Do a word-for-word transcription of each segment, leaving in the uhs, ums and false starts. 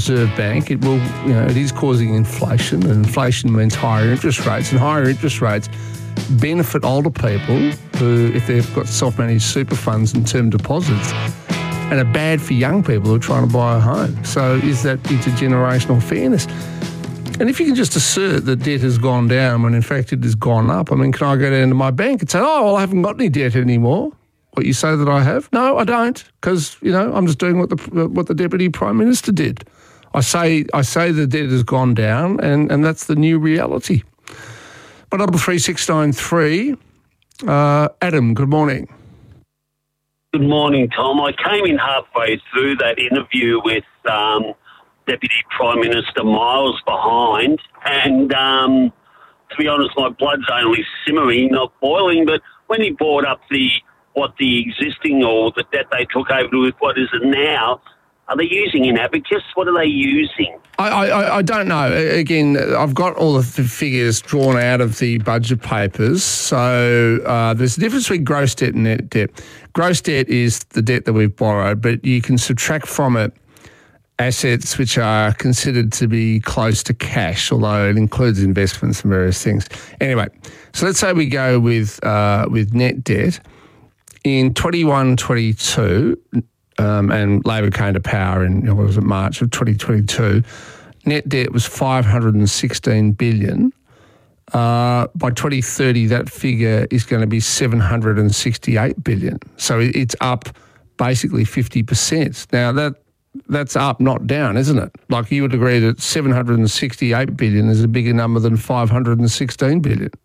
Reserve Bank, it will, you know, it is causing inflation, and inflation means higher interest rates, and higher interest rates benefit older people who, if they've got self-managed super funds and term deposits, and are bad for young people who are trying to buy a home. So is that intergenerational fairness? And if you can just assert that debt has gone down when in fact it has gone up, I mean, can I go down to my bank and say, oh, well, I haven't got any debt anymore? What you say that I have? No, I don't, because, you know, I'm just doing what the what the Deputy Prime Minister did. I say I say the debt has gone down, and, and that's the new reality. But double three six nine three, uh, Adam, good morning. Good morning, Tom. I came in halfway through that interview with um, Deputy Prime Minister Miles behind, and um, to be honest, my blood's only simmering, not boiling. But when he brought up the what the existing or the debt they took over with what is it now, are they using in Abacus? What are they using? I, I, I don't know. Again, I've got all of the figures drawn out of the budget papers. So uh, there's a difference between gross debt and net debt. Gross debt is the debt that we've borrowed, but you can subtract from it assets which are considered to be close to cash, although it includes investments and various things. Anyway, so let's say we go with uh, with net debt. In twenty-one twenty-two, um, and Labor came to power in, what was it, March of twenty twenty-two, net debt was five hundred sixteen billion dollars. Uh, by twenty thirty, that figure is going to be seven hundred sixty-eight billion dollars. So it's up basically fifty percent. Now, that that's up, not down, isn't it? Like, you would agree that seven hundred sixty-eight billion dollars is a bigger number than five hundred sixteen billion dollars.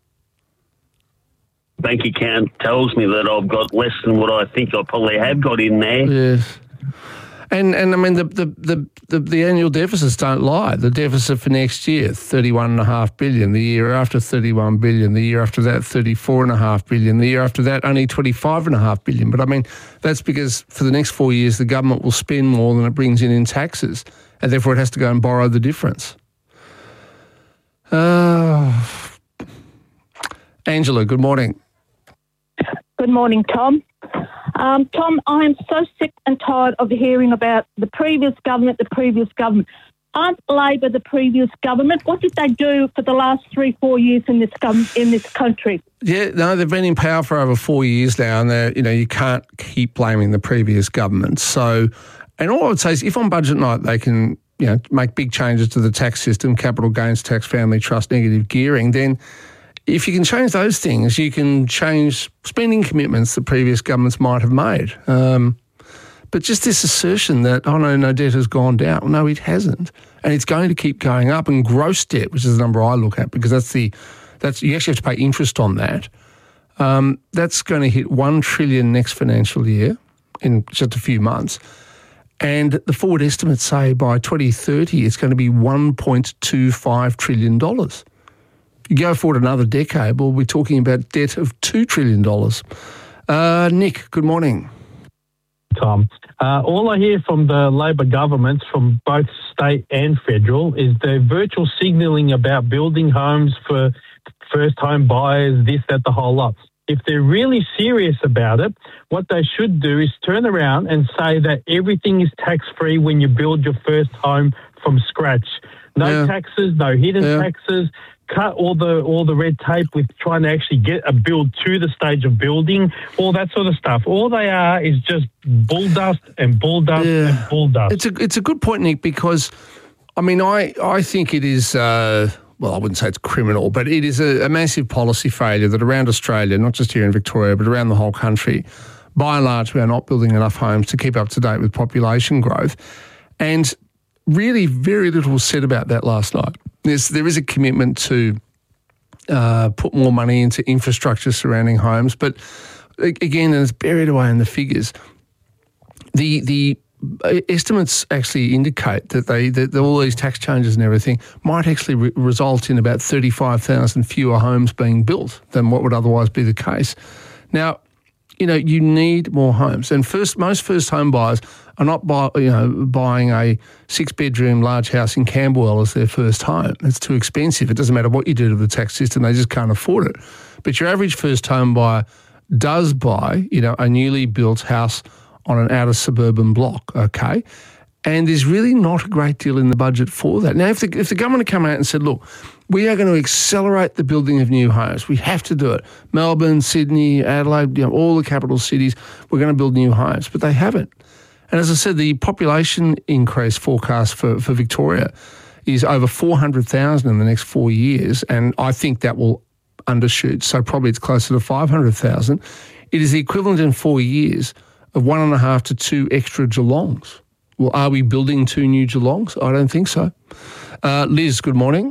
Bank account tells me that I've got less than what I think I probably have got in there. Yes. And, and I mean, the, the, the, the, the annual deficits don't lie. The deficit for next year, thirty-one point five billion dollars. The year after, thirty-one billion dollars. The year after that, thirty-four point five billion dollars. The year after that, only twenty-five point five billion dollars. But, I mean, that's because for the next four years, the government will spend more than it brings in in taxes, and therefore it has to go and borrow the difference. Uh, Angela, good morning. Good morning, Tom. Um, Tom, I am so sick and tired of hearing about the previous government, the previous government. Aren't Labor the previous government? What did they do for the last three, four years in this gov- in this country? Yeah, no, they've been in power for over four years now, and you know you can't keep blaming the previous government. So, and all I would say is, if on budget night they can, you know, make big changes to the tax system, capital gains tax, family trust, negative gearing, then if you can change those things, you can change spending commitments that previous governments might have made. Um, but just this assertion that, oh, no, no, debt has gone down. Well, no, it hasn't. And it's going to keep going up. And gross debt, which is the number I look at, because that's the, that's you actually have to pay interest on that, um, that's going to hit one trillion dollars next financial year in just a few months. And the forward estimates say by twenty thirty, it's going to be one point two five trillion dollars. You go forward another decade, we'll be talking about debt of two trillion dollars. Uh, Nick, good morning. Tom, uh, all I hear from the Labor governments, from both state and federal, is the virtual signalling about building homes for first-home buyers, this, that, the whole lot. If they're really serious about it, what they should do is turn around and say that everything is tax-free when you build your first home from scratch. No yeah. taxes, no hidden yeah. taxes. Cut all the all the red tape with trying to actually get a build to the stage of building, all that sort of stuff. All they are is just bull dust and bull dust yeah. and bull dust. It's a it's a good point, Nick, because I mean I I think it is uh, well I wouldn't say it's criminal, but it is a, a massive policy failure that around Australia, not just here in Victoria, but around the whole country, by and large, we are not building enough homes to keep up to date with population growth, and really very little was said about that last night. There's, there is a commitment to uh, put more money into infrastructure surrounding homes, but again, and it's buried away in the figures, the the estimates actually indicate that they that all these tax changes and everything might actually re- result in about thirty-five thousand fewer homes being built than what would otherwise be the case. Now, you know, you need more homes, and first most first home buyers are not buy, you know, buying a six-bedroom large house in Camberwell as their first home. It's too expensive. It doesn't matter what you do to the tax system, they just can't afford it. But your average first home buyer does buy, you know, a newly built house on an outer suburban block, okay? And there's really not a great deal in the budget for that. Now, if the, if the government had come out and said, look, we are going to accelerate the building of new homes. We have to do it. Melbourne, Sydney, Adelaide, you know, all the capital cities, we're going to build new homes. But they haven't. And as I said, the population increase forecast for, for Victoria is over four hundred thousand in the next four years. And I think that will undershoot. So probably it's closer to five hundred thousand. It is the equivalent in four years of one and a half to two extra Geelongs. Well, are we building two new Geelongs? I don't think so. Uh, Liz, good morning.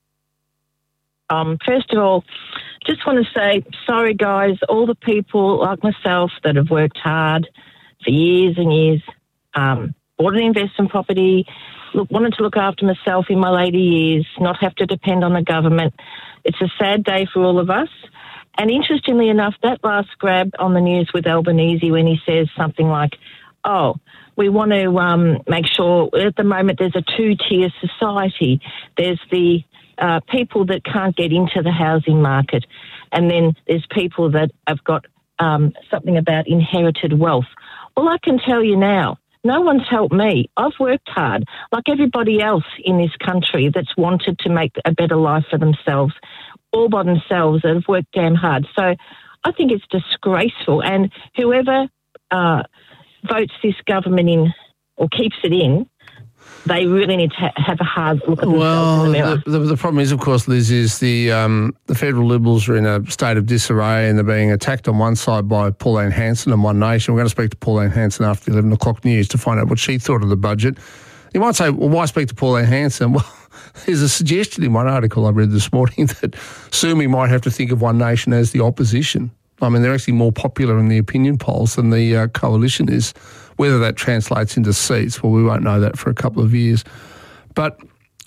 Um, first of all, just want to say, sorry guys, all the people like myself that have worked hard for years and years, um, bought an investment property, look, wanted to look after myself in my later years, not have to depend on the government. It's a sad day for all of us. And interestingly enough, that last grab on the news with Albanese when he says something like, oh, we want to um, make sure at the moment there's a two-tier society. There's the uh, people that can't get into the housing market, and then there's people that have got um, something about inherited wealth. Well, I can tell you now, no one's helped me. I've worked hard, like everybody else in this country that's wanted to make a better life for themselves, all by themselves, that have worked damn hard. So I think it's disgraceful. And whoever uh, votes this government in or keeps it in, they really need to ha- have a hard look at themselves well, in the mirror. The, the, the problem is, of course, Liz, is the um, the federal Liberals are in a state of disarray and they're being attacked on one side by Pauline Hanson and One Nation. We're going to speak to Pauline Hanson after the eleven o'clock news to find out what she thought of the budget. You might say, well, why speak to Pauline Hanson? Well, there's a suggestion in one article I read this morning that Sumi might have to think of One Nation as the opposition. I mean, they're actually more popular in the opinion polls than the uh, coalition is. Whether that translates into seats, well, we won't know that for a couple of years. But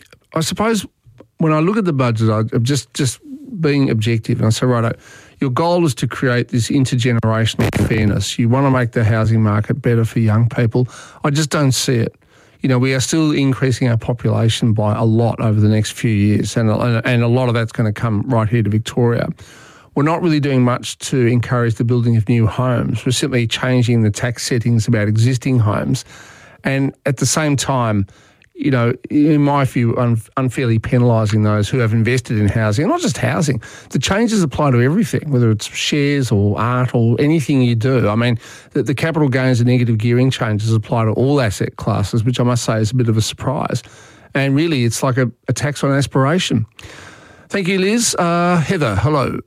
I suppose when I look at the budget, I'm just, just being objective, and I say, right, your goal is to create this intergenerational fairness. You want to make the housing market better for young people. I just don't see it. You know, we are still increasing our population by a lot over the next few years, and, and a lot of that's going to come right here to Victoria. We're not really doing much to encourage the building of new homes. We're simply changing the tax settings about existing homes. And at the same time, you know, in my view, un- unfairly penalising those who have invested in housing. And not just housing. The changes apply to everything, whether it's shares or art or anything you do. I mean, the, the capital gains and negative gearing changes apply to all asset classes, which I must say is a bit of a surprise. And really, it's like a, a tax on aspiration. Thank you, Liz. Uh, Heather, hello.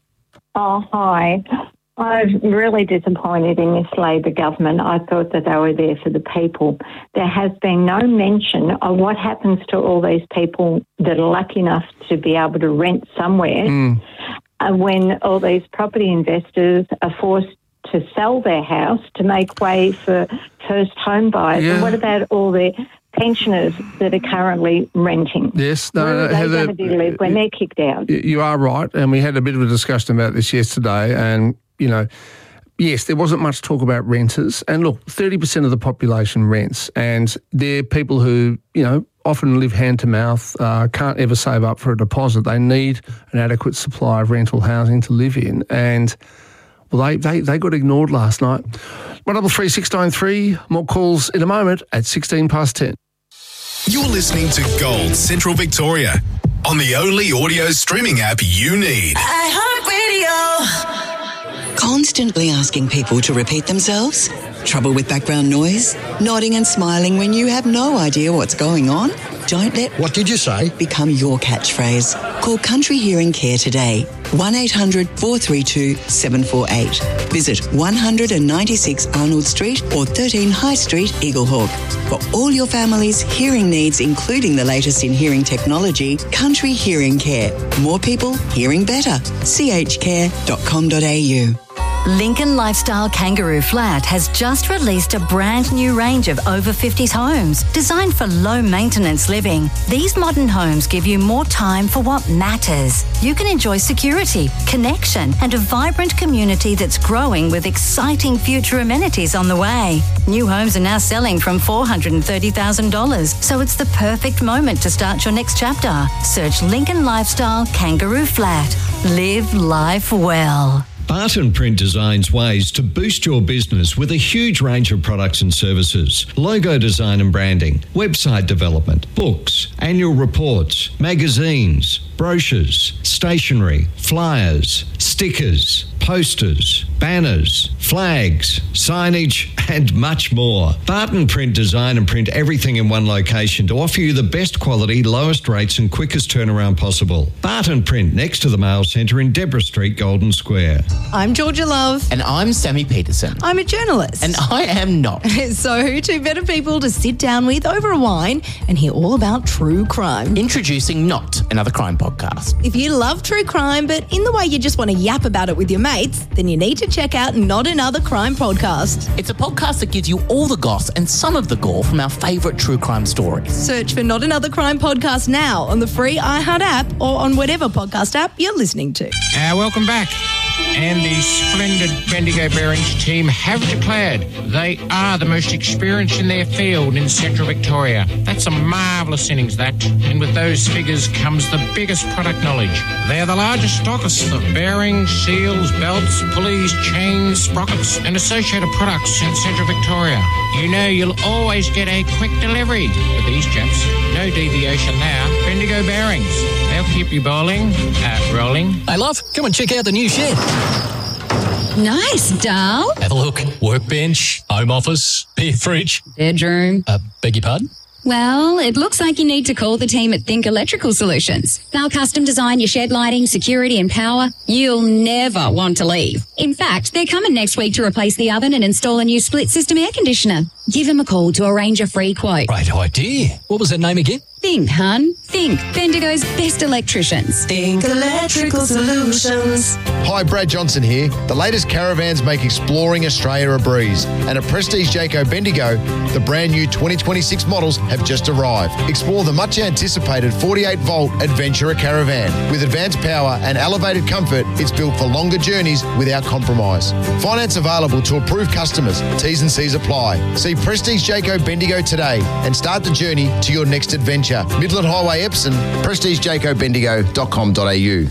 Oh, hi. I'm really disappointed in this Labor government. I thought that they were there for the people. There has been no mention of what happens to all these people that are lucky enough to be able to rent somewhere mm. uh, when all these property investors are forced to sell their house to make way for first home buyers. Yeah. And what about all the pensioners that are currently renting? Yes, no, Where no, are they Heather, going to live when they're kicked out? You are right, and we had a bit of a discussion about this yesterday, and, you know, yes, there wasn't much talk about renters, and look, thirty percent of the population rents, and they're people who, you know, often live hand to mouth, uh, can't ever save up for a deposit. They need an adequate supply of rental housing to live in, and well, they, they, they got ignored last night. one double three six nine three, more calls in a moment at sixteen past ten. You're listening to Gold Central Victoria on the only audio streaming app you need. iHeartRadio. Constantly asking people to repeat themselves? Trouble with background noise? Nodding and smiling when you have no idea what's going on? Don't let What did you say? become your catchphrase. Call Country Hearing Care today. one eight hundred four three two seven four eight. Visit one ninety-six Arnold Street or thirteen High Street, Eaglehawk. For all your family's hearing needs, including the latest in hearing technology, Country Hearing Care. More people hearing better. c h care dot com dot a u. Lincoln Lifestyle Kangaroo Flat has just released a brand new range of over fifties homes designed for low-maintenance living. These modern homes give you more time for what matters. You can enjoy security, connection, and a vibrant community that's growing with exciting future amenities on the way. New homes are now selling from four hundred thirty thousand dollars, so it's the perfect moment to start your next chapter. Search Lincoln Lifestyle Kangaroo Flat. Live life well. Barton Print designs ways to boost your business with a huge range of products and services. Logo design and branding, website development, books, annual reports, magazines, brochures, stationery, flyers, stickers, posters, banners, flags, signage, and much more. Barton Print design and print everything in one location to offer you the best quality, lowest rates and quickest turnaround possible. Barton Print, next to the Mail Centre in Deborah Street, Golden Square. I'm Georgia Love. And I'm Sammy Peterson. I'm a journalist. And I am not. So who two better people to sit down with over a wine and hear all about true crime? Introducing Not Another Crime podcast. If you love true crime, but in the way you just want to yap about it with your mates, then you need to check out Not Another Crime podcast. It's a podcast that gives you all the goss and some of the gore from our favourite true crime stories. Search for Not Another Crime podcast now on the free iHeart app or on whatever podcast app you're listening to. Uh, welcome back. And the splendid Bendigo Bearings team have declared they are the most experienced in their field in Central Victoria. That's a marvellous innings, that. And with those figures comes the biggest product knowledge. They're the largest stockists of bearings, seals, belts, pulleys, chains, sprockets and associated products in Central Victoria. You know you'll always get a quick delivery with these chaps. No deviation there. Bendigo Bearings. They'll keep you bowling, uh, rolling. Hey, love, come and check out the new shed. Nice, doll. Have a look. Workbench, home office, beer fridge. Bedroom. Uh, beg your pardon? Well, it looks like you need to call the team at Think Electrical Solutions. They'll custom design your shed lighting, security and power. You'll never want to leave. In fact, they're coming next week to replace the oven and install a new split system air conditioner. Give them a call to arrange a free quote. Great idea. What was that name again? Think, hun. Think. Bendigo's best electricians. Think Electrical Solutions. Hi, Brad Johnson here. The latest caravans make exploring Australia a breeze. And at Prestige Jayco Bendigo, the brand new twenty twenty-six models have just arrived. Explore the much anticipated forty-eight volt Adventurer Caravan. With advanced power and elevated comfort, it's built for longer journeys without compromise. Finance available to approved customers. T's and C's apply. See Prestige Jayco Bendigo today and start the journey to your next adventure. Midland Highway, Epsom, prestige jayco bendigo dot com dot a u.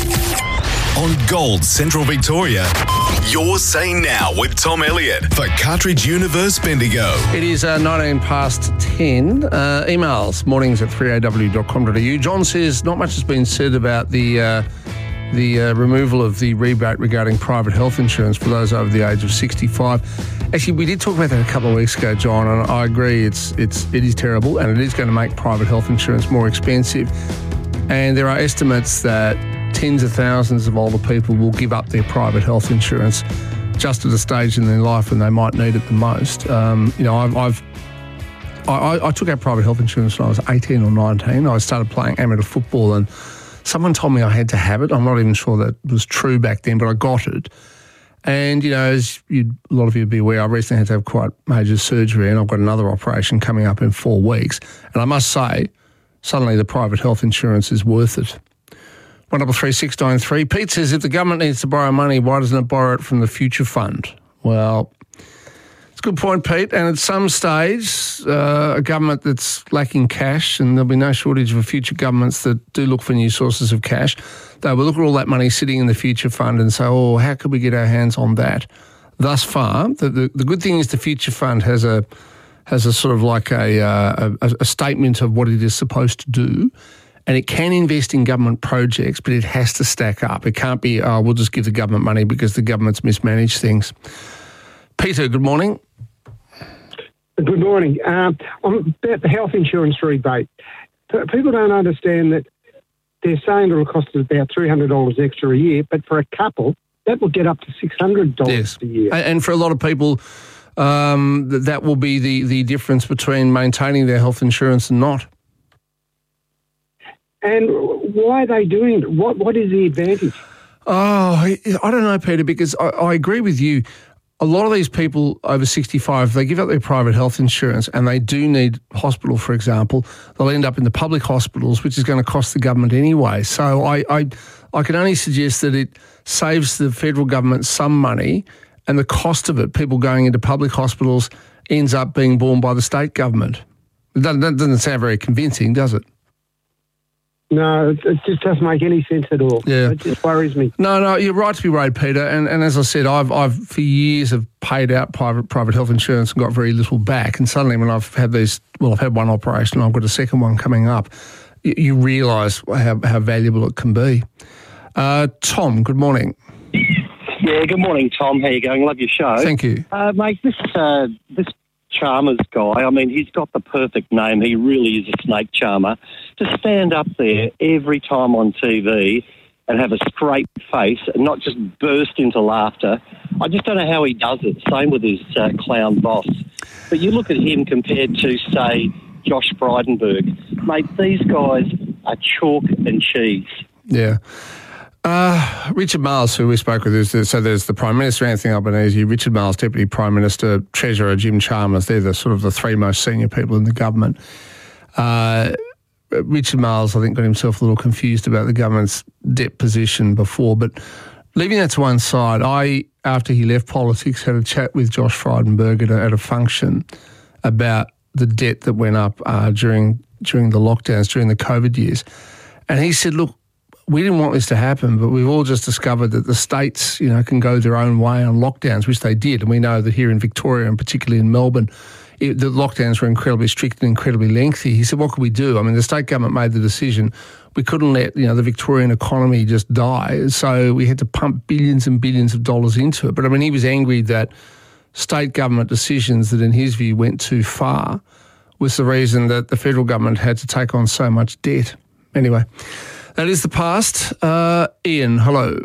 On Gold Central Victoria, You're Saying Now with Tom Elliott for Cartridge Universe Bendigo. It is uh, nineteen past ten. Uh, emails, mornings at three a w dot com dot a u. John says not much has been said about the uh, the uh, removal of the rebate regarding private health insurance for those over the age of sixty-five. Actually, we did talk about that a couple of weeks ago, John, and I agree it's it's it is terrible and it is going to make private health insurance more expensive. And there are estimates that tens of thousands of older people will give up their private health insurance just at a stage in their life when they might need it the most. Um, you know, I've, I've I, I took out private health insurance when I was eighteen or nineteen. I started playing amateur football and someone told me I had to have it. I'm not even sure that was true back then, but I got it. And, you know, as you'd, a lot of you would be aware, I recently had to have quite major surgery and I've got another operation coming up in four weeks. And I must say, suddenly the private health insurance is worth it. one double three six nine three. Pete says, if the government needs to borrow money, why doesn't it borrow it from the Future Fund? Well, it's a good point, Pete. And at some stage, uh, a government that's lacking cash, and there'll be no shortage of future governments that do look for new sources of cash, they will look at all that money sitting in the Future Fund and say, oh, how could we get our hands on that? Thus far, the, the, the good thing is the Future Fund has a has a sort of like a, uh, a, a statement of what it is supposed to do, and it can invest in government projects, but it has to stack up. It can't be, oh, we'll just give the government money because the government's mismanaged things. Peter, good morning. Good morning. Um, on about the health insurance rebate, people don't understand that they're saying it'll cost us about three hundred dollars extra a year, but for a couple, that will get up to six hundred dollars yes. a year. And for a lot of people, um, that will be the, the difference between maintaining their health insurance and not. And why are they doing it? What, what is the advantage? Oh, I don't know, Peter, because I, I agree with you. A lot of these people over sixty-five, they give up their private health insurance and they do need hospital, for example. They'll end up in the public hospitals, which is going to cost the government anyway. So I, I, I can only suggest that it saves the federal government some money, and the cost of it, people going into public hospitals, ends up being borne by the state government. That, that doesn't sound very convincing, does it? No, it, it just doesn't make any sense at all. Yeah. It just worries me. No, no, you're right to be worried, Peter. And, and as I said, I've I've for years have paid out private private health insurance and got very little back. And suddenly, when I've had these, well, I've had one operation, I've got a second one coming up. You, you realise how how valuable it can be. Uh, Tom, good morning. Yeah, good morning, Tom. How you going? Love your show. Thank you, uh, mate. This uh, this Chalmers guy. I mean, he's got the perfect name. He really is a snake charmer. To stand up there every time on T V and have a straight face and not just burst into laughter. I just don't know how he does it. Same with his uh, clown boss. But you look at him compared to, say, Josh Frydenberg. Mate, these guys are chalk and cheese. Yeah. Uh, Richard Marles, who we spoke with, is so there's the Prime Minister, Anthony Albanese, Richard Marles, Deputy Prime Minister, Treasurer Jim Chalmers. They're the sort of the three most senior people in the government. Uh, Richard Marles, I think, got himself a little confused about the government's debt position before, but leaving that to one side, I, after he left politics, had a chat with Josh Frydenberg at a, at a function about the debt that went up uh, during during the lockdowns, during the COVID years. And he said, look, we didn't want this to happen, but we've all just discovered that the states, you know, can go their own way on lockdowns, which they did. And we know that here in Victoria and particularly in Melbourne, it, the lockdowns were incredibly strict and incredibly lengthy. He said, what could we do? I mean, the state government made the decision. We couldn't let, you know, the Victorian economy just die. So we had to pump billions and billions of dollars into it. But I mean, he was angry that state government decisions that in his view went too far was the reason that the federal government had to take on so much debt. Anyway, that is the past. Uh, Ian, hello.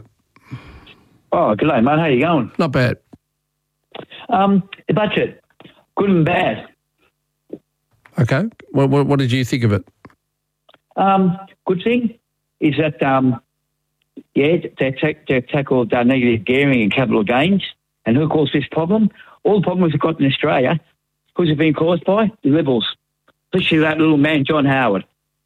Oh, good day, mate. How you going? Not bad. Um, the budget, good and bad. Okay. What, what, what did you think of it? Um, good thing is that, um, yeah, they take, they tackled uh, negative gearing and capital gains. And who caused this problem? All the problems we've got in Australia, who's it been caused by? The Liberals, especially that little man, John Howard.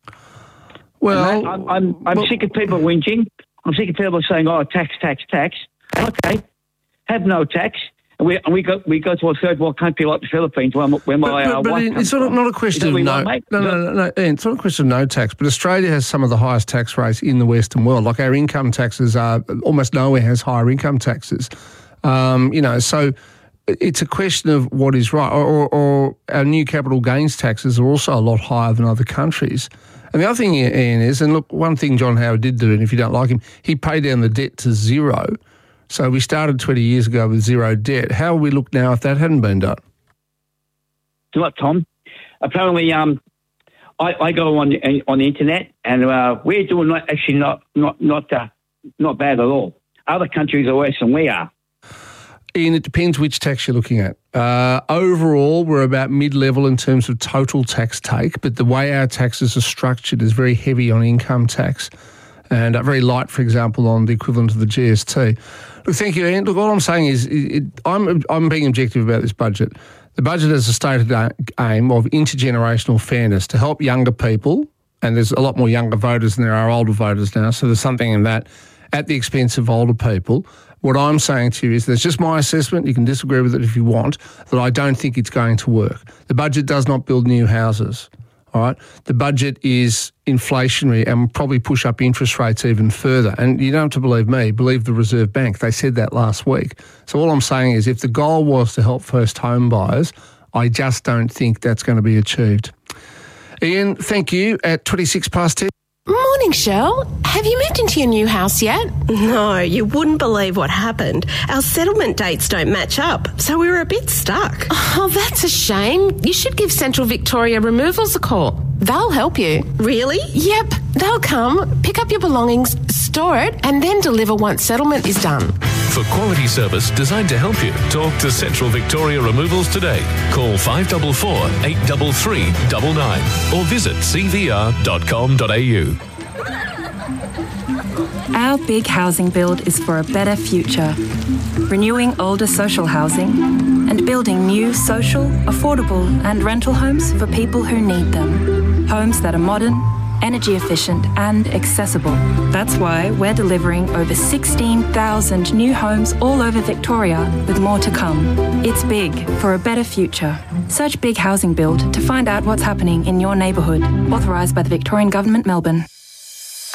Well, mate, I'm I'm, I'm well, sick of people whinging. I'm sick of people saying, "Oh, tax, tax, tax." Okay, have no tax, and we and we go we go to a third world country like the Philippines, where, where my but, but, uh, but wife Ian, comes it's not, from. not a question of no, no, want, no, no, no, Ian, it's not a question of no tax. But Australia has some of the highest tax rates in the Western world. Like our income taxes are almost nowhere has higher income taxes. Um, you know, so. It's a question of what is right, or, or, or our new capital gains taxes are also a lot higher than other countries. And the other thing, Ian, is, and look, one thing John Howard did do, and if you don't like him, he paid down the debt to zero. So we started twenty years ago with zero debt. How would we look now if that hadn't been done? Do you know what, Tom? Apparently, um, I, I go on the, on the internet, and uh, we're doing not, actually not not not uh, not bad at all. Other countries are worse than we are. Ian, it depends which tax you're looking at. Uh, overall, we're about mid-level in terms of total tax take, but the way our taxes are structured is very heavy on income tax and uh, very light, for example, on the equivalent of the G S T. Look, thank you, Ian. Look, all I'm saying is it, I'm, I'm being objective about this budget. The budget has a stated aim of intergenerational fairness to help younger people, and there's a lot more younger voters than there are older voters now, so there's something in that, at the expense of older people. What I'm saying to you is that's just my assessment. You can disagree with it if you want, that I don't think it's going to work. The budget does not build new houses, all right? The budget is inflationary and will probably push up interest rates even further. And you don't have to believe me, believe the Reserve Bank. They said that last week. So all I'm saying is if the goal was to help first home buyers, I just don't think that's going to be achieved. Ian, thank you. At twenty-six past ten. Morning, Shell. Have you moved into your new house yet? No, you wouldn't believe what happened. Our settlement dates don't match up, so we were a bit stuck. Oh, that's a shame. You should give Central Victoria Removals a call. They'll help you. Really? Yep. They'll come, pick up your belongings, store it, and then deliver once settlement is done. For quality service designed to help you, talk to Central Victoria Removals today. Call five four four, eight three three, nine nine or visit c v r dot com dot a u. Our big housing build is for a better future, renewing older social housing and building new social, affordable and rental homes for people who need them. Homes that are modern, energy efficient and accessible. That's why we're delivering over sixteen thousand new homes all over Victoria, with more to come. It's big for a better future. Search Big Housing Build to find out what's happening in your neighbourhood. Authorised by the Victorian Government, Melbourne.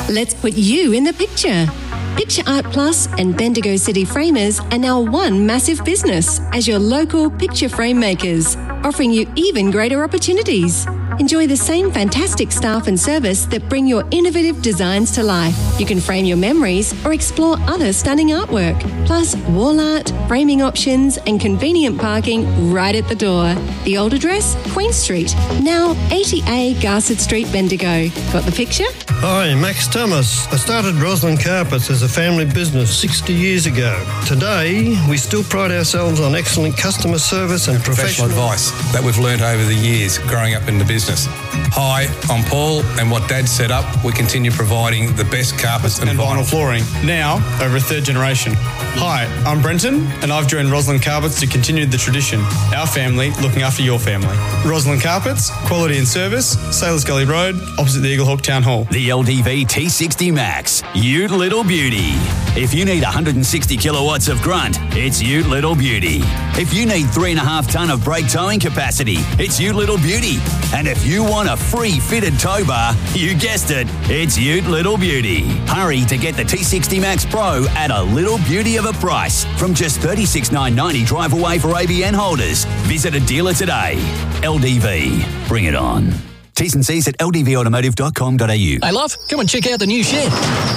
Let's put you in the picture. Picture Art Plus and Bendigo City Framers are now one massive business as your local picture frame makers, offering you even greater opportunities. Enjoy the same fantastic staff and service that bring your innovative designs to life. You can frame your memories or explore other stunning artwork, plus wall art, framing options and convenient parking right at the door. The old address, Queen Street, now eighty A Garsett Street, Bendigo. Got the picture? Hi, Max Thomas. I started Roslyn Carpets as a family business sixty years ago. Today, we still pride ourselves on excellent customer service and professional, professional advice that we've learnt over the years growing up in the business. Hi, I'm Paul, and what Dad set up, we continue providing the best carpets and, and vinyl. vinyl flooring, now over a third generation. Hi, I'm Brenton, and I've joined Roslyn Carpets to continue the tradition. Our family looking after your family. Roslyn Carpets, quality and service, Sailors Gully Road, opposite the Eagle Hawk Town Hall. The L D V T sixty Max, Ute Little Beauty. If you need one hundred sixty kilowatts of grunt, it's Ute Little Beauty. If you need three and a half tonne of brake towing capacity, it's Ute Little Beauty. And if you want a free fitted tow bar, you guessed it, it's Ute Little Beauty. Hurry to get the T sixty Max Pro at a little beauty of a price from just thirty-six thousand nine hundred ninety drive away for A B N holders. Visit a dealer today. L D V, bring it on. T's and C's at l d v automotive dot com dot a u. Hey love, come and check out the new shed.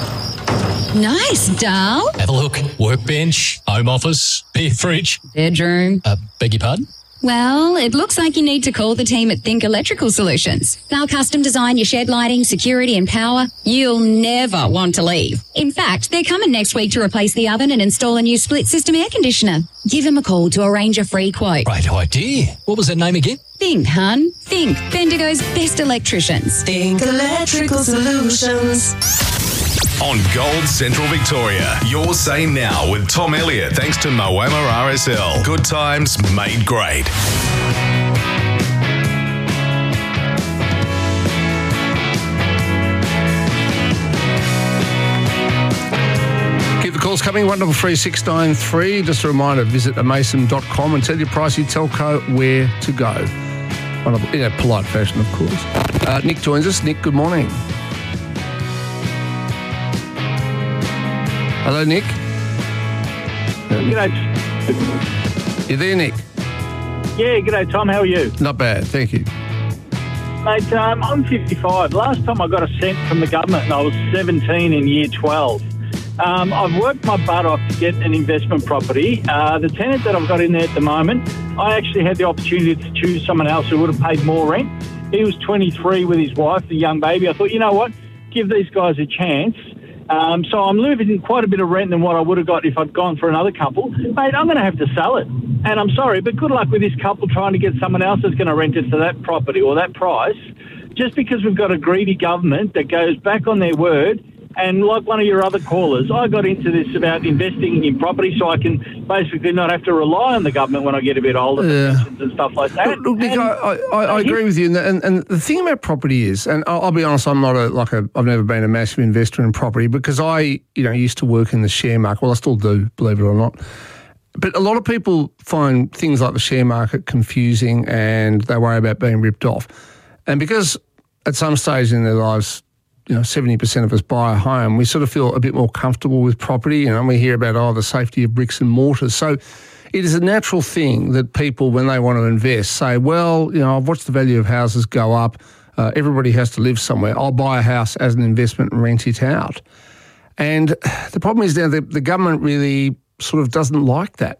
Nice, Dal. Have a look. Workbench, home office, beer fridge. Bedroom. Uh, beg your pardon? Well, it looks like you need to call the team at Think Electrical Solutions. They'll custom design your shed lighting, security and power. You'll never want to leave. In fact, they're coming next week to replace the oven and install a new split system air conditioner. Give them a call to arrange a free quote. Great idea. What was that name again? Think, hun. Think. Bendigo's best electricians. Think Electrical Solutions. On Gold Central Victoria, Your Say Now with Tom Elliott. Thanks to Moama R S L. Good times made great. Keep the calls coming, one double three six nine three. Just a reminder, visit amason dot com and tell your pricey telco where to go. One of, in a polite fashion, of course. Uh, Nick joins us. Nick, good morning. Hello, Nick. G'day. You there, Nick? Yeah, g'day, Tom. How are you? Not bad, thank you. Mate, um, I'm fifty-five. Last time I got a cent from the government, and I was seventeen in year twelve. Um, I've worked my butt off to get an investment property. Uh, the tenant that I've got in there at the moment, I actually had the opportunity to choose someone else who would have paid more rent. He was twenty-three with his wife, the young baby. I thought, you know what, give these guys a chance. Um, so I'm losing quite a bit of rent than what I would have got if I'd gone for another couple. Mate, I'm going to have to sell it. And I'm sorry, but good luck with this couple trying to get someone else that's going to rent it to that property or that price. Just because we've got a greedy government that goes back on their word. And like one of your other callers, I got into this about investing in property so I can basically not have to rely on the government when I get a bit older Yeah. for pensions and stuff like that. Look, Nick, And- I, I, I agree with you, and, and, and the thing about property is, and I'll, I'll be honest, I'm not a like a, I've never been a massive investor in property because I, you know, used to work in the share market. Well, I still do, believe it or not. But a lot of people find things like the share market confusing, and they worry about being ripped off. And because at some stage in their lives, you know, seventy percent of us buy a home, we sort of feel a bit more comfortable with property, you know, and we hear about, oh, the safety of bricks and mortar. So it is a natural thing that people, when they want to invest, say, well, you know, I've watched the value of houses go up. Uh, everybody has to live somewhere. I'll buy a house as an investment and rent it out. And the problem is now the, the government really sort of doesn't like that.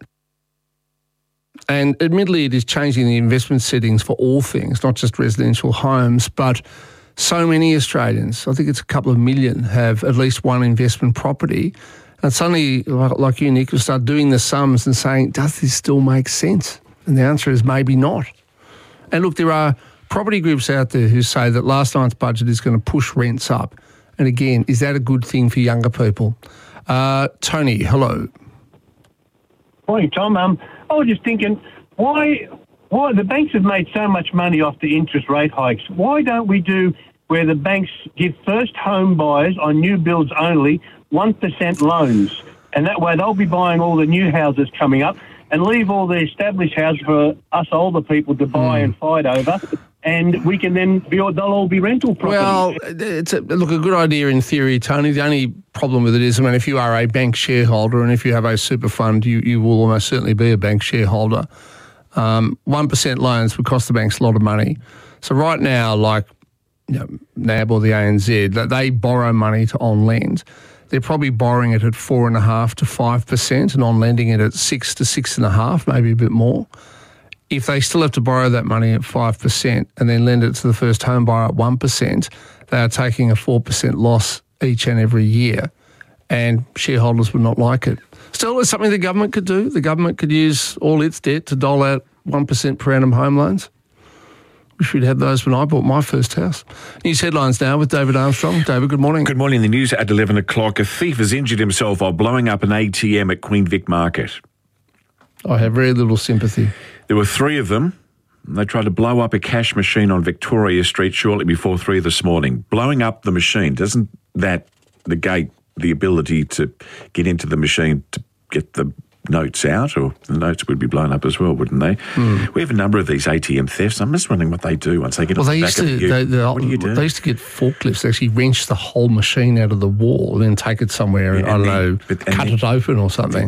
And admittedly, it is changing the investment settings for all things, not just residential homes, but so many Australians, I think it's a couple of million, have at least one investment property. And suddenly, like, like you, Nick, will start doing the sums and saying, does this still make sense? And the answer is maybe not. And look, there are property groups out there who say that last night's budget is going to push rents up. And again, is that a good thing for younger people? Uh, Tony, hello. Morning, Tom. Um, I was just thinking, why... Why the banks have made so much money off the interest rate hikes? Why don't we do where the banks give first home buyers on new builds only one percent loans? And that way they'll be buying all the new houses coming up. And and leave all the established houses for us older people to buy Hmm. and fight over, and we can then be, they'll all be rental properties. Well, it's a, look, a good idea in theory, Tony. The only problem with it is, I mean, if you are a bank shareholder and if you have a super fund, you, you will almost certainly be a bank shareholder. Um, one percent loans would cost the banks a lot of money. So right now, like you know, N A B or the A N Z, that they borrow money to on-lend. They're probably borrowing it at four and a half to five percent and on lending it at six to six and a half, maybe a bit more. If they still have to borrow that money at five percent and then lend it to the first home buyer at one percent, they are taking a four percent loss each and every year, and shareholders would not like it. Still, it's something the government could do. The government could use all its debt to dole out one percent per annum home loans. Wish we'd had those when I bought my first house. News headlines now with David Armstrong. David, good morning. Good morning. The news at eleven o'clock. A thief has injured himself while blowing up an A T M at Queen Vic Market. I have very little sympathy. There were three of them. They tried to blow up a cash machine on Victoria Street shortly before three this morning. Blowing up the machine, doesn't that negate the ability to get into the machine to get the notes out, or the notes would be blown up as well, wouldn't they? Mm. We have a number of these A T M thefts. I'm just wondering what they do once they get Well, on they the used back to. of you. They, they, what do you do? They used to get forklifts. They actually wrench the whole machine out of the wall and then take it somewhere. Yeah, I don't and know, then- but- and cut then- it open or something.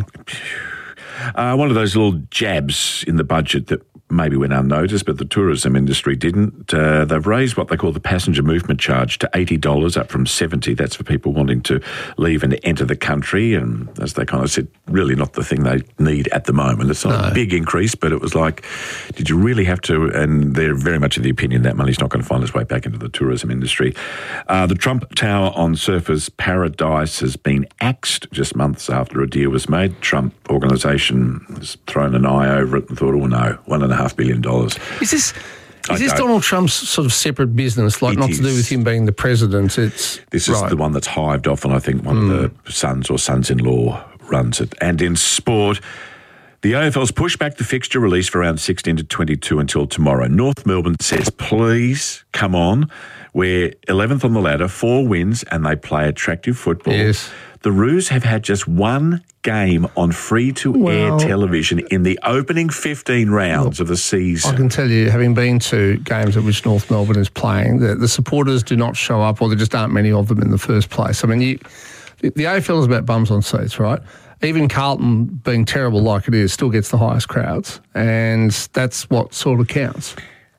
Uh, one of those little jabs in the budget that maybe went unnoticed, but the tourism industry didn't. Uh, they've raised what they call the passenger movement charge to eighty dollars, up from seventy dollars. That's for people wanting to leave and enter the country. And as they kind of said, really not the thing they need at the moment. It's not No. a big increase, but it was like, did you really have to? And they're very much of the opinion that money's not going to find its way back into the tourism industry. Uh, the Trump Tower on Surfers Paradise has been axed just months after a deal was made. Trump organisation has thrown an eye over it and thought, oh no, one and a half billion dollars. Is this I is this don't- Donald Trump's sort of separate business, like It not to do is. with him being the president? It's This is right. the one that's hived off, and I think one Mm. of the sons or sons-in-law runs it. And in sport, the A F L's pushed back the fixture release for round sixteen to twenty-two until tomorrow. North Melbourne says, please, come on. We're eleventh on the ladder, four wins, and they play attractive football. Yes. The Roos have had just one game on free-to-air Well- television in the opening fifteen rounds of the season. I can tell you, having been to games at which North Melbourne is playing, that the supporters do not show up, or there just aren't many of them in the first place. I mean, you, the, the A F L is about bums on seats, right? Even Carlton, being terrible like it is, still gets the highest crowds, and that's what sort of counts.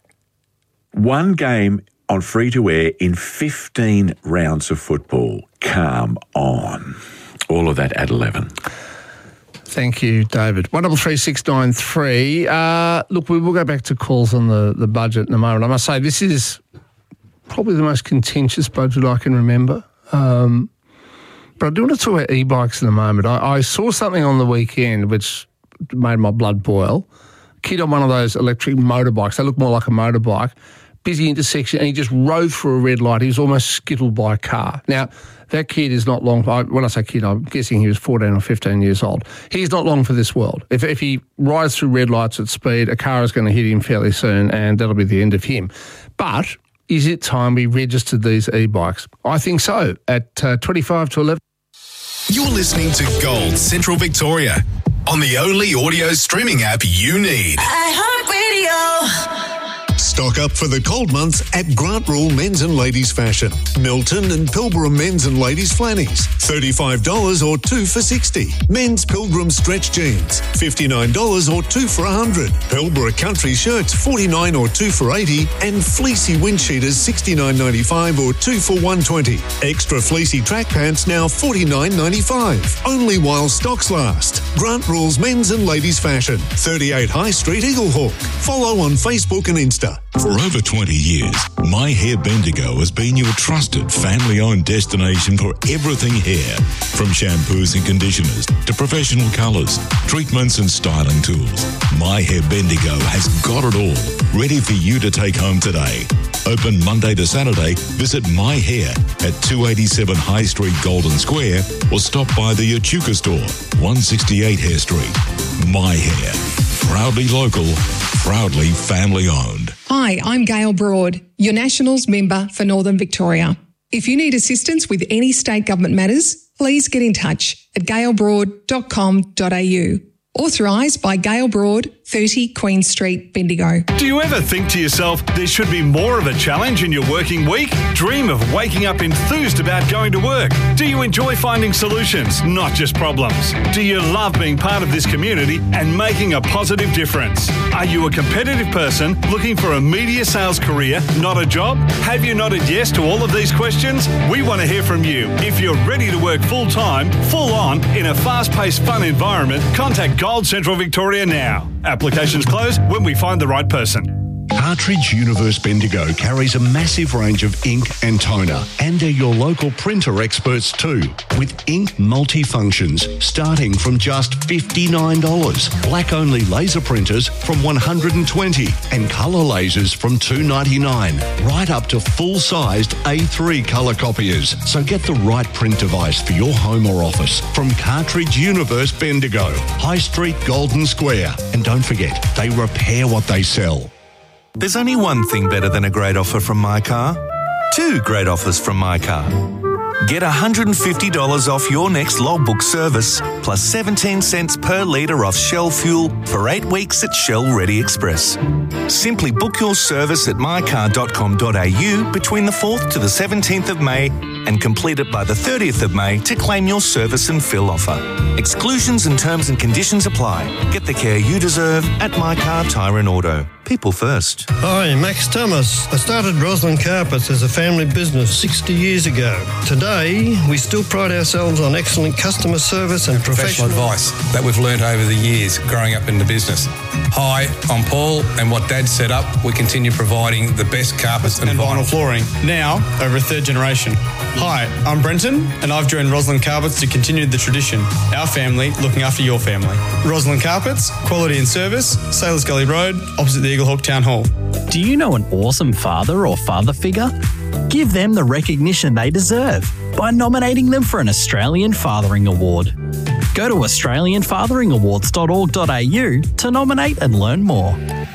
One game on free-to-air in fifteen rounds of football. Calm on. All of that at eleven. Thank you, David. one double three six nine three. Uh, look, we will go back to calls on the, the budget in a moment. I must say, this is probably the most contentious budget I can remember. Um, but I do want to talk about e-bikes in a moment. I, I saw something on the weekend which made my blood boil. Kid on one of those electric motorbikes. They look more like a motorbike. Busy intersection, and he just rode through a red light. He was almost skittled by a car. Now, that kid is not long. When I say kid, I'm guessing he was fourteen or fifteen years old. He's not long for this world. If, if he rides through red lights at speed, a car is going to hit him fairly soon, and that'll be the end of him. But is it time we registered these e-bikes? I think so, at uh, twenty-five to eleven. You're listening to Gold Central Victoria on the only audio streaming app you need. iHeartRadio. Stock up for the cold months at Grant Rule Men's and Ladies Fashion. Milton and Pilbara Men's and Ladies Flannies, thirty-five dollars or two for sixty. Men's Pilgrim Stretch Jeans, fifty-nine dollars or two for one hundred. Pilbara Country Shirts, forty-nine dollars or two for eighty. And Fleecy Wind Cheaters, sixty-nine ninety-five or two for one twenty. Extra Fleecy Track Pants now forty-nine ninety-five. Only while stocks last. Grant Rule's Men's and Ladies Fashion, thirty-eight High Street, Eaglehawk. Follow on Facebook and Insta. For over twenty years, My Hair Bendigo has been your trusted family-owned destination for everything hair. From shampoos and conditioners to professional colours, treatments and styling tools. My Hair Bendigo has got it all, ready for you to take home today. Open Monday to Saturday, visit My Hair at two eighty-seven High Street, Golden Square, or stop by the Echuca store, one sixty-eight Hare Street. My Hair, proudly local, proudly family-owned. Hi, I'm Gail Broad, your Nationals member for Northern Victoria. If you need assistance with any state government matters, please get in touch at gail broad dot com dot a u. Authorised by Gail Broad, thirty Queen Street, Bendigo. Do you ever think to yourself, there should be more of a challenge in your working week? Dream of waking up enthused about going to work? Do you enjoy finding solutions, not just problems? Do you love being part of this community and making a positive difference? Are you a competitive person looking for a media sales career, not a job? Have you nodded yes to all of these questions? We want to hear from you. If you're ready to work full-time, full-on, in a fast-paced, fun environment, contact Gold Central Victoria now. Applications close when we find the right person. Cartridge Universe Bendigo carries a massive range of ink and toner, and they're your local printer experts too, with ink multifunctions starting from just fifty-nine dollars, black-only laser printers from one hundred twenty dollars, and colour lasers from two dollars ninety-nine, right up to full-sized A three colour copiers. So get the right print device for your home or office from Cartridge Universe Bendigo, High Street, Golden Square. And don't forget, they repair what they sell. There's only one thing better than a great offer from My Car. Two great offers from My Car. Get one hundred fifty dollars off your next logbook service, plus seventeen cents per litre off Shell fuel for eight weeks at Shell Ready Express. Simply book your service at my car dot com dot a u between the fourth to the seventeenth of May and complete it by the thirtieth of May to claim your service and fill offer. Exclusions and terms and conditions apply. Get the care you deserve at My Car Tyre and Auto. People first. Hi, Max Thomas. I started Roslyn Carpets as a family business sixty years ago. Today, we still pride ourselves on excellent customer service and professional, professional advice that we've learnt over the years growing up in the business. Hi, I'm Paul, and what Dad set up, we continue providing the best carpets and, and vinyl. vinyl flooring, now over a third generation. Hi, I'm Brenton, and I've joined Roslyn Carpets to continue the tradition. Our family looking after your family. Roslyn Carpets, quality and service, Sailors Gully Road, opposite the Eaglehawk Town Hall. Do you know an awesome father or father figure? Give them the recognition they deserve by nominating them for an Australian Fathering Award. Go to australian fathering awards dot org dot a u to nominate and learn more.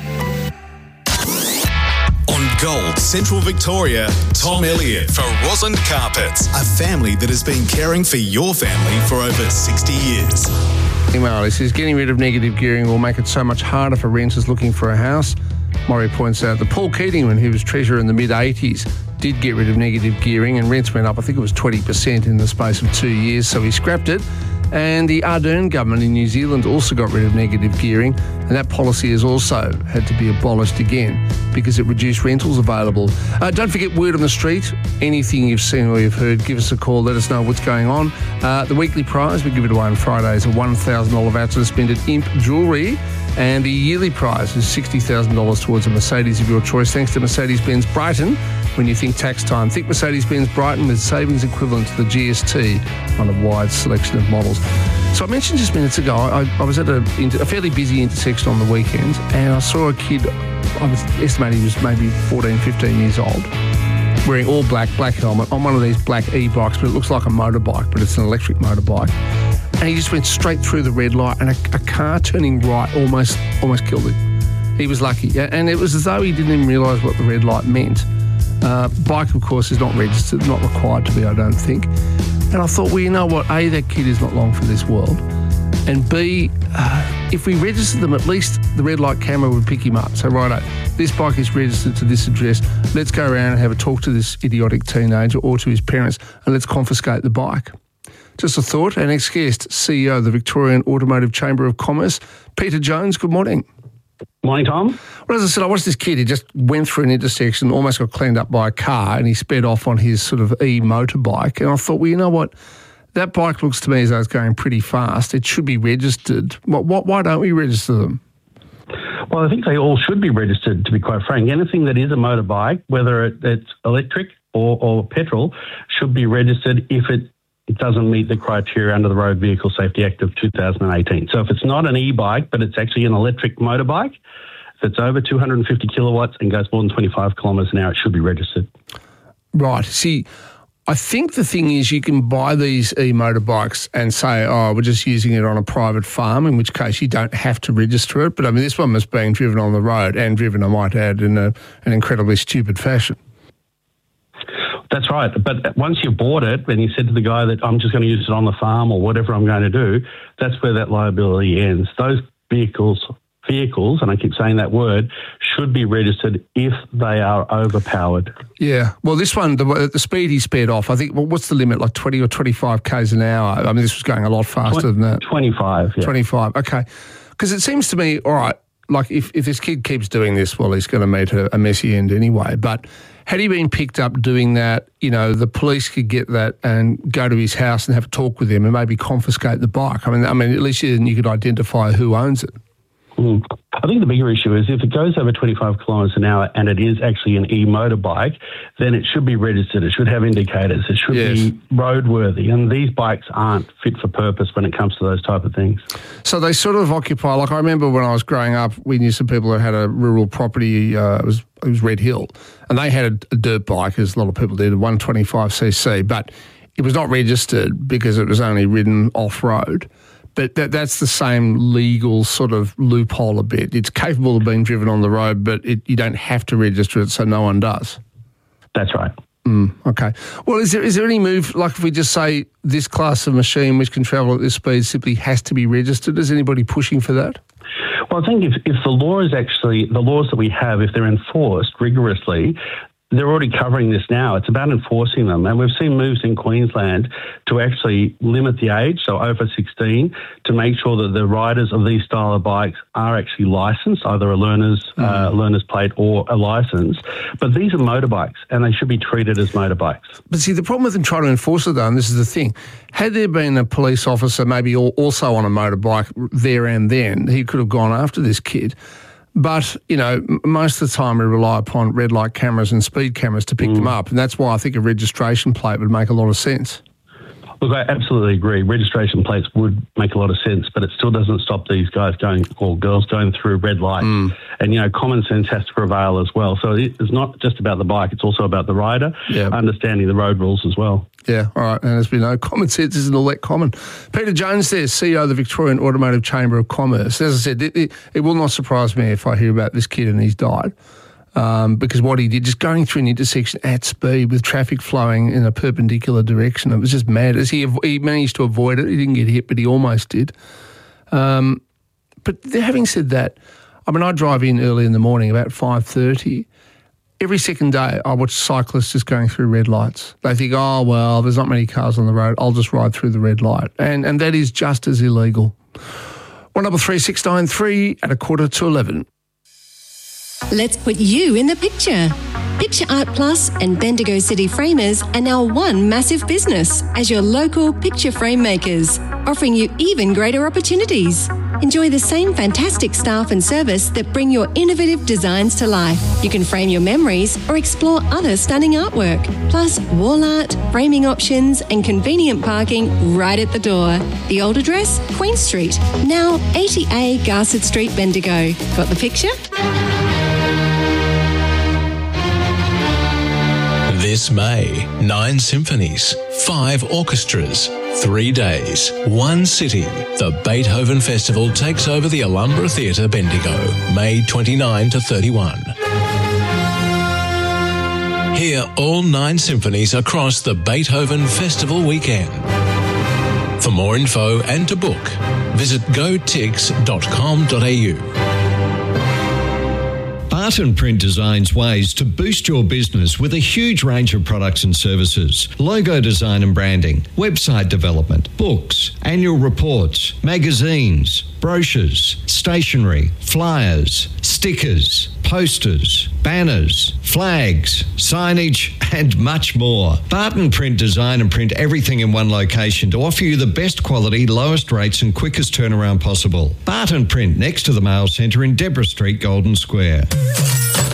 On Gold Central Victoria, Tom Elliott for Roslyn Carpets, a family that has been caring for your family for over sixty years. Email, he says, getting rid of negative gearing will make it so much harder for renters looking for a house. Maury points out that Paul Keating, when he was Treasurer in the mid-eighties, did get rid of negative gearing and rents went up, I think it was twenty percent in the space of two years, so he scrapped it. And the Ardern government in New Zealand also got rid of negative gearing, and that policy has also had to be abolished again because it reduced rentals available. Uh, don't forget, word on the street. Anything you've seen or you've heard, give us a call. Let us know what's going on. Uh, the weekly prize, we give it away on Fridays, a one thousand dollars voucher to spend at Imp Jewellery. And the yearly prize is sixty thousand dollars towards a Mercedes of your choice, thanks to Mercedes-Benz Brighton. When you think tax time, think Mercedes-Benz Brighton with savings equivalent to the G S T on a wide selection of models. So I mentioned just minutes ago, I, I was at a, a fairly busy intersection on the weekend, and I saw a kid, I was estimating he was maybe fourteen, fifteen years old, wearing all black, black helmet, on one of these black e-bikes, but it looks like a motorbike, but it's an electric motorbike. And he just went straight through the red light, and a, a car turning right almost almost killed him. He was lucky. And it was as though he didn't even realise what the red light meant. Uh, bike, of course, is not registered, not required to be, I don't think. And I thought, well, you know what? A, that kid is not long for this world. And B, uh, if we registered them, at least the red light camera would pick him up. So, righto, this bike is registered to this address. Let's go around and have a talk to this idiotic teenager or to his parents, and let's confiscate the bike. Just a thought. Our next guest, C E O of the Victorian Automotive Chamber of Commerce, Peter Jones. Good morning. Morning, Tom. Well, as I said, I watched this kid. He just went through an intersection, almost got cleaned up by a car, and he sped off on his sort of e-motorbike. And I thought, well, you know what? That bike looks to me as though it's going pretty fast. It should be registered. What, what, why don't we register them? Well, I think they all should be registered, to be quite frank. Anything that is a motorbike, whether it, it's electric or, or petrol, should be registered if it it doesn't meet the criteria under the Road Vehicle Safety Act of two thousand eighteen. So if it's not an e-bike, but it's actually an electric motorbike, if it's over two hundred fifty kilowatts and goes more than twenty-five kilometres an hour, it should be registered. Right. See, I think the thing is you can buy these e-motorbikes and say, oh, we're just using it on a private farm, in which case you don't have to register it. But, I mean, this one was being driven on the road and driven, I might add, in a, an incredibly stupid fashion. That's right. But once you've bought it and you said to the guy that I'm just going to use it on the farm or whatever I'm going to do, that's where that liability ends. Those vehicles, vehicles, and I keep saying that word, should be registered if they are overpowered. Yeah. Well, this one, the, the speed he sped off, I think, well, what's the limit, like twenty or twenty-five kays an hour? I mean, this was going a lot faster than that. twenty-five, yeah. twenty-five, okay. Because it seems to me, all right, like if, if this kid keeps doing this, well, he's going to meet a, a messy end anyway. But had he been picked up doing that, you know, the police could get that and go to his house and have a talk with him and maybe confiscate the bike. I mean, I mean, at least you, you could identify who owns it. Mm. I think the bigger issue is if it goes over twenty-five kilometres an hour and it is actually an e-motorbike, then it should be registered. It should have indicators. It should yes. be roadworthy. And these bikes aren't fit for purpose when it comes to those type of things. So they sort of occupy, like I remember when I was growing up, we knew some people who had a rural property, uh, it was it was Red Hill, and they had a, a dirt bike, as a lot of people did, a one twenty-five c c, but it was not registered because it was only ridden off-road. But that, that's the same legal sort of loophole a bit. It's capable of being driven on the road, but it, you don't have to register it, so no one does. That's right. Mm, okay. Well, is there is there any move, like if we just say this class of machine which can travel at this speed simply has to be registered? Is anybody pushing for that? Well, I think if, if the law is actually, the laws that we have, if they're enforced rigorously, they're already covering this now. It's about enforcing them. And we've seen moves in Queensland to actually limit the age, so over sixteen, to make sure that the riders of these style of bikes are actually licensed, either a learner's, mm. uh, learner's plate or a licence. But these are motorbikes, and they should be treated as motorbikes. But see, the problem with them trying to enforce it, though, and this is the thing, had there been a police officer maybe also on a motorbike there and then, he could have gone after this kid. But, you know, most of the time we rely upon red light cameras and speed cameras to pick mm. them up. And that's why I think a registration plate would make a lot of sense. Look, I absolutely agree. Registration plates would make a lot of sense, but it still doesn't stop these guys going, or girls going through red lights. Mm. And, you know, common sense has to prevail as well. So it's not just about the bike, it's also about the rider, yeah. understanding the road rules as well. Yeah, all right. And as we know, common sense isn't all that common. Peter Jones there, C E O of the Victorian Automotive Chamber of Commerce. As I said, it, it, it will not surprise me if I hear about this kid and he's died. Um, because what he did, just going through an intersection at speed with traffic flowing in a perpendicular direction, it was just mad. As he he managed to avoid it, he didn't get hit, but he almost did. Um, but having said that, I mean, I drive in early in the morning, about five thirty. Every second day, I watch cyclists just going through red lights. They think, oh, well, there's not many cars on the road. I'll just ride through the red light. And and that is just as illegal. one double three six nine three at a quarter to eleven. Let's put you in the picture. Picture Art Plus and Bendigo City Framers are now one massive business as your local picture frame makers, offering you even greater opportunities. Enjoy the same fantastic staff and service that bring your innovative designs to life. You can frame your memories or explore other stunning artwork, plus wall art, framing options and convenient parking right at the door. The old address, Queen Street, now eighty A Garsett Street, Bendigo. Got the picture? This May, nine symphonies, five orchestras, three days, one city. The Beethoven Festival takes over the Alhambra Theatre, Bendigo, May twenty-ninth to thirty-first. Hear all nine symphonies across the Beethoven Festival weekend. For more info and to book, visit go tix dot com dot a u. Barton Print designs ways to boost your business with a huge range of products and services. Logo design and branding, website development, books, annual reports, magazines, brochures, stationery, flyers, stickers, posters, banners, flags, signage, and much more. Barton Print design and print everything in one location to offer you the best quality, lowest rates and quickest turnaround possible. Barton Print next to the Mail Centre in Deborah Street, Golden Square.